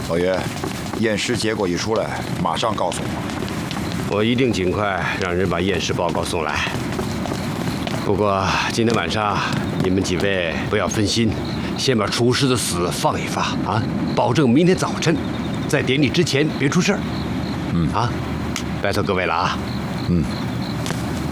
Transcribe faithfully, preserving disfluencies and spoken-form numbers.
老爷，验尸结果一出来，马上告诉我。 我一定尽快让人把验尸报告送来。不过今天晚上你们几位不要分心，先把厨师的死放一放啊，保证明天早晨在典礼之前别出事儿。 嗯啊，拜托各位了啊。 嗯。